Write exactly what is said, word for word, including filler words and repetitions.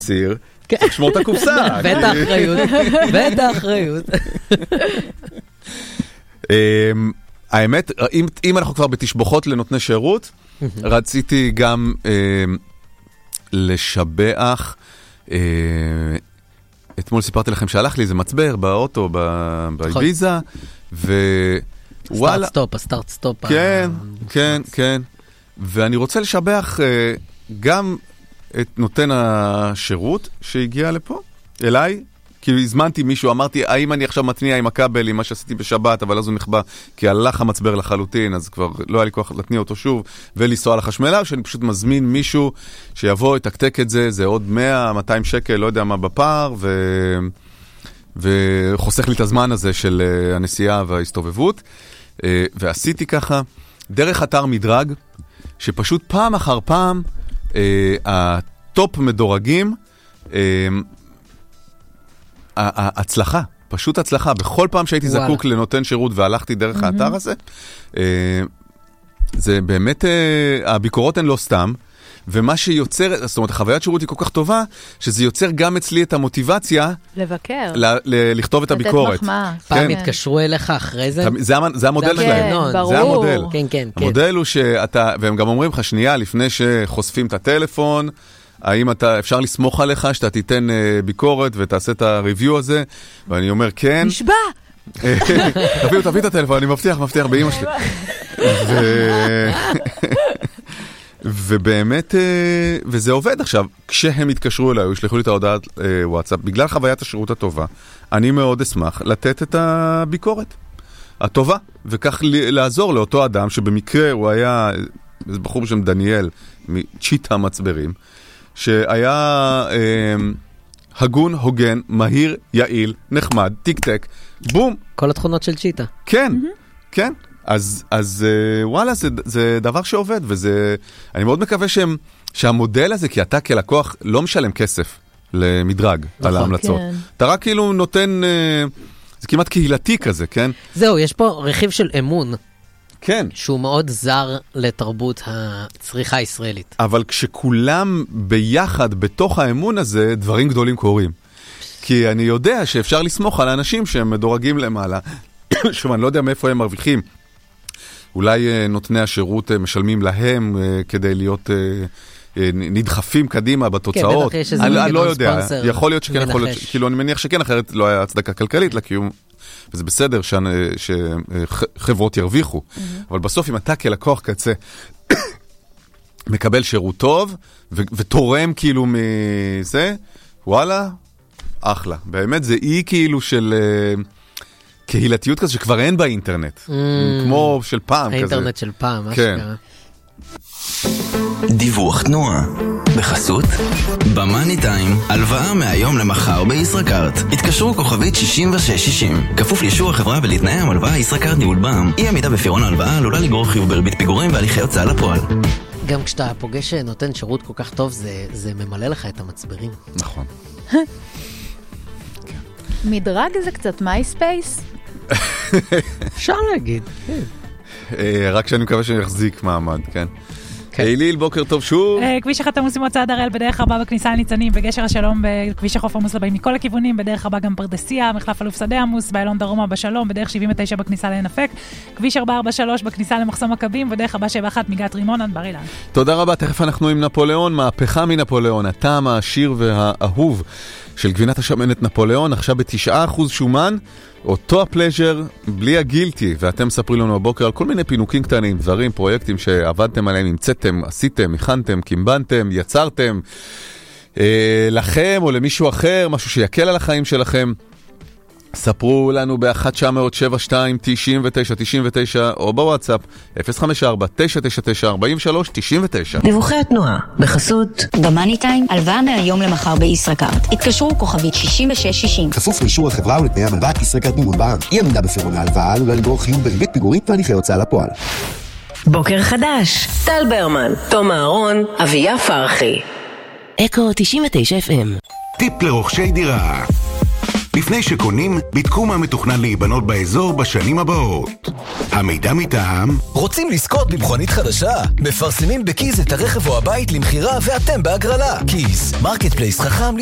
ציר, צריך שמור את הקופסה. ואת האחריות, ואת האחריות. האמת, אם אנחנו כבר בתשבחות לנותני שירות, רציתי גם לשבח, אתמול סיפרתי לכם שהלך לי איזה מצבר באוטו, באביזה, סטארט סטופ, הסטארט סטופ. כן, כן, כן. ואני רוצה לשבח גם את נותן השירות שהגיע לפה, אליי, כי הזמנתי מישהו, אמרתי, האם אני עכשיו מתניע עם הכבל, עם מה שעשיתי בשבת, אבל אז הוא נחבא, כי הלך המצבר לחלוטין, אז כבר לא היה לי כוח להתניע אותו שוב, ולנסוע לחשמלה, או שאני פשוט מזמין מישהו שיבוא, יתקתק את זה, זה עוד מאה, מאתיים שקל, לא יודע מה בפער, ו... וחוסך לי את הזמן הזה של הנסיעה וההסתובבות. ועשיתי ככה, דרך אתר מדרג, שפשוט פעם אחר פעם, הטופ מדורגים, ההצלחה, פשוט הצלחה. בכל פעם שהייתי זקוק לנותן שירות והלכתי דרך האתר הזה, זה באמת, הביקורות הן לא סתם, ומה שיוצר, זאת אומרת, החוויית שירות היא כל כך טובה, שזה יוצר גם אצלי את המוטיבציה לבקר. לכתוב את הביקורת. לתת מחמאה. פעם התקשרו אליך אחרי זה? זה המודל שלהם. זה המודל. כן, כן. המודל הוא שאתה, והם גם אומרים לך, שנייה, לפני שחושפים את הטלפון, האם אתה, אפשר לסמוך עליך שאתה תיתן ביקורת ותעשה את הריוויו הזה, ואני אומר, כן. נשבע! תביאו, תביא את הטלפון, אני מבטיח, מבטיח באמא שלי. ובאמת, וזה עובד עכשיו, כשהם יתקשרו אליי, ישלחו לי את ההודעת וואטסאפ, בגלל חוויית השירות הטובה, אני מאוד אשמח לתת את הביקורת הטובה, וכך לעזור לאותו אדם שבמקרה הוא היה, איזה בחור בשם דניאל, מצ'יט המצברים, שהיה אה, הגון, הוגן, מהיר, יעיל, נחמד, טיק-טק, בום. כל התכונות של צ'יטה. כן, mm-hmm. כן. אז, אז וואלה, זה, זה דבר שעובד, וזה, אני מאוד מקווה שהם, שהמודל הזה, כי אתה כלקוח לא משלם כסף למדרג נכון, על ההמלצות. כן. אתה רק כאילו נותן, זה כמעט קהילתי כזה, כן? זהו, יש פה רכיב של אמון. כן. שהוא מאוד זר לתרבות הצריכה הישראלית. אבל כשכולם ביחד בתוך האמון הזה, דברים גדולים קורים. כי אני יודע שאפשר לסמוך על האנשים שהם מדורגים למעלה, שוב, אני לא יודע מאיפה הם מרוויחים. אולי נותני השירות משלמים להם כדי להיות נדחפים קדימה בתוצאות. אני לא יודע, יכול להיות שכן, יכול להיות, כאילו אני מניח שכן, אחרת לא היה הצדקה כלכלית לקיום, וזה בסדר שחברות ירוויחו. אבל בסוף אם אתה כלקוח קצה מקבל שירות טוב ותורם כאילו מזה, וואלה, אחלה. באמת זה אי כאילו של קהילתיות כזה שכבר אין באינטרנט. כמו של פעם כזה. האינטרנט של פעם, מה שקרה. דיווח תנועה בחסות במאני טיים, הלוואה מהיום למחר בישראכרט. התקשרו כוכבית שישים ושש שישים, כפוף לאישור החברה ולתנאי המלוואה. ישראכרט ניהול בע"מ. אי עמידה בפירעון ההלוואה עלולה לגרור חיוב בריבית פיגורים והליכי הוצאה לפועל. גם כשאתה פוגש נותן שירות כל כך טוב, זה, זה ממלא לך את המצברים. נכון. מדרג זה קצת מייספייס? אפשר להגיד. רק שאני מקווה שאני אחזיק מעמד, כן. איליל, בוקר טוב שוב. כביש אחד עמוס ממוצא הראל בדרך הבא בכניסה לניצנים, בגשר השלום בכביש החוף עמוס לבאים מכל הכיוונים, בדרך הבא גם פרדסיה, מחלף אלוף שדה עמוס, באלון דרומה בשלום, בדרך שבעים ותשע בכניסה לעין אפק, כביש ארבע ארבע שלוש בכניסה למחסום מכבים, בדרך הבא שבע אחת מגת רימון עד בר אילן. תודה רבה, תכף אנחנו עם נפוליאון, מהפכה מנפוליאון, הטעם העשיר והאהוב של גבינת השמנת נפוליאון, עכשיו ב-תשעה אחוז שומן, אותו הפלז'ר בלי הגילטי, ואתם ספרי לנו הבוקר על כל מיני פינוקים קטנים, דברים, פרויקטים שעבדתם עליהם, המצאתם, עשיתם, הכנתם, קימבנתם, יצרתם, אה, לכם או למישהו אחר, משהו שיקל על החיים שלכם. ספרו לנו ב-אחת תשע אפס אפס שבע שתיים תשעים ותשע תשעים ותשע או בוואטסאפ אפס חמש ארבע תשע תשע תשע ארבע שלוש תשעים ותשע. דיווחי התנועה בחסות במאני טיים, הלוואה מהיום למחר בישראכרט. התקשרו כוכבית שישים ושש שישים. כפוף לאישור החברה ולתנאי המלוואה. ישראכרט ניהול בע"מ. אי עמידה בפירעון ההלוואה עלולה לגרור חיוב בריבית פיגורים והליכי הוצאה לפועל. בוקר חדש. טל ברמן, תום אהרון, אביה פרחי. אקו תשעים ותשע אף אם. טיפ לרוכשי דירה. לפני שקונים, בדקו מה מתוכנן להיבנות באזור בשנים הבאות. המידע מטעם... רוצים לזכות במכונית חדשה? מפרסמים בקיז את הרכב או הבית למחירה ואתם בהגרלה. קיז, מרקט פלייס חכם